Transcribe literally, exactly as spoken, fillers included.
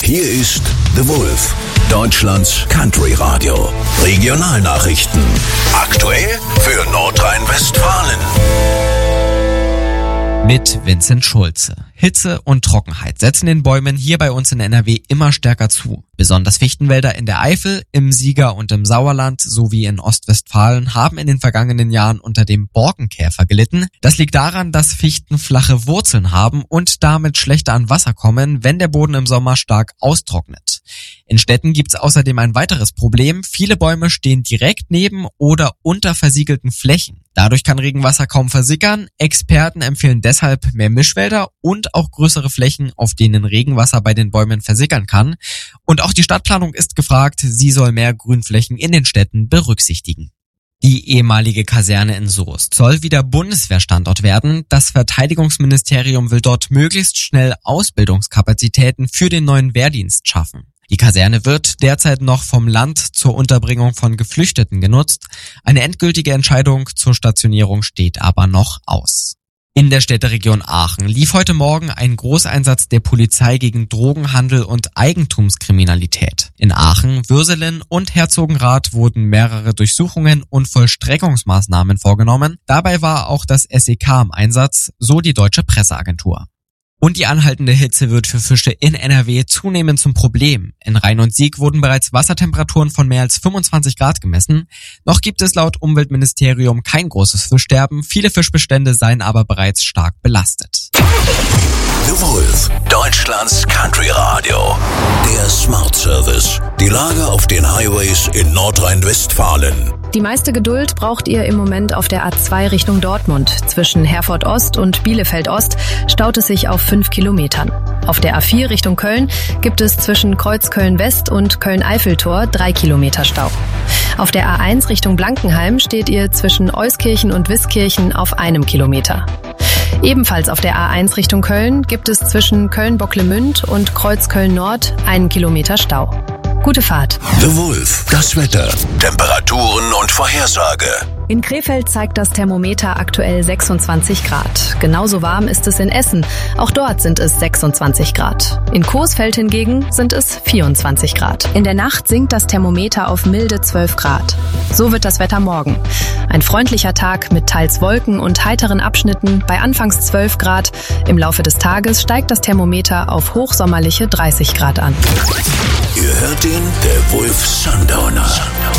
Hier ist The Wolf, Deutschlands Country Radio. Regionalnachrichten. Aktuell für Nordrhein-Westfalen. Mit Vincent Schulze. Hitze und Trockenheit setzen den Bäumen hier bei uns in N R W immer stärker zu. Besonders Fichtenwälder in der Eifel, im Sieger und im Sauerland sowie in Ostwestfalen haben in den vergangenen Jahren unter dem Borkenkäfer gelitten. Das liegt daran, dass Fichten flache Wurzeln haben und damit schlechter an Wasser kommen, wenn der Boden im Sommer stark austrocknet. In Städten gibt's außerdem ein weiteres Problem. Viele Bäume stehen direkt neben oder unter versiegelten Flächen. Dadurch kann Regenwasser kaum versickern. Experten empfehlen deshalb mehr Mischwälder und auch größere Flächen, auf denen Regenwasser bei den Bäumen versickern kann. Und auch die Stadtplanung ist gefragt, sie soll mehr Grünflächen in den Städten berücksichtigen. Die ehemalige Kaserne in Soest soll wieder Bundeswehrstandort werden. Das Verteidigungsministerium will dort möglichst schnell Ausbildungskapazitäten für den neuen Wehrdienst schaffen. Die Kaserne wird derzeit noch vom Land zur Unterbringung von Geflüchteten genutzt. Eine endgültige Entscheidung zur Stationierung steht aber noch aus. In der Städteregion Aachen lief heute Morgen ein Großeinsatz der Polizei gegen Drogenhandel und Eigentumskriminalität. In Aachen, Würselen und Herzogenrath wurden mehrere Durchsuchungen und Vollstreckungsmaßnahmen vorgenommen. Dabei war auch das S E K im Einsatz, so die Deutsche Presseagentur. Und die anhaltende Hitze wird für Fische in N R W zunehmend zum Problem. In Rhein und Sieg wurden bereits Wassertemperaturen von mehr als fünfundzwanzig Grad gemessen. Noch gibt es laut Umweltministerium kein großes Fischsterben. Viele Fischbestände seien aber bereits stark belastet. The Wolf, Deutschlands Country Radio. Der Smart Service. Die Lage auf den Highways in Nordrhein-Westfalen. Die meiste Geduld braucht ihr im Moment auf der A zwei Richtung Dortmund. Zwischen Herford Ost und Bielefeld Ost staut es sich auf fünf Kilometern. Auf der A vier Richtung Köln gibt es zwischen Kreuzköln West und Köln-Eiffeltor drei Kilometer Stau. Auf der A eins Richtung Blankenheim steht ihr zwischen Euskirchen und Wiskirchen auf einem Kilometer. Ebenfalls auf der A eins Richtung Köln gibt es zwischen Köln-Bocklemünd und Kreuzköln Nord einen Kilometer Stau. Gute Fahrt. The Wolf, das Wetter, Temperaturen und Vorhersage. In Krefeld zeigt das Thermometer aktuell sechsundzwanzig Grad. Genauso warm ist es in Essen. Auch dort sind es sechsundzwanzig Grad. In Coesfeld hingegen sind es vierundzwanzig Grad. In der Nacht sinkt das Thermometer auf milde zwölf Grad. So wird das Wetter morgen. Ein freundlicher Tag mit teils Wolken und heiteren Abschnitten bei anfangs zwölf Grad. Im Laufe des Tages steigt das Thermometer auf hochsommerliche dreißig Grad an. Ihr hört ihn, der Wolf Sundowner.